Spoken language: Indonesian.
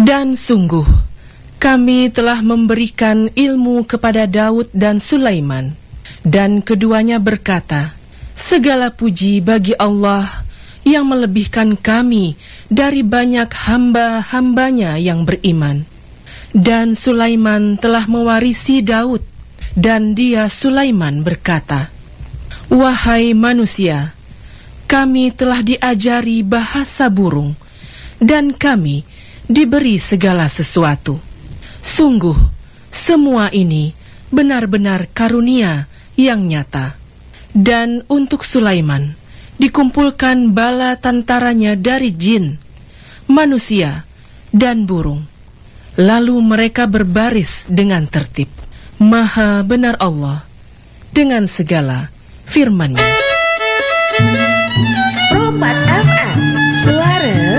Dan sungguh, kami telah memberikan ilmu kepada Daud dan Sulaiman, dan keduanya berkata, segala puji bagi Allah yang melebihkan kami dari banyak hamba-hambanya yang beriman. Dan Sulaiman telah mewarisi Daud, dan dia Sulaiman berkata, wahai manusia, kami telah diajari bahasa burung, dan kami diberi segala sesuatu. Sungguh, semua ini benar-benar karunia yang nyata. Dan untuk Sulaiman dikumpulkan bala tentaranya dari jin, manusia, dan burung. Lalu mereka berbaris dengan tertib. Maha benar Allah dengan segala firman-Nya. Rompat FM, suara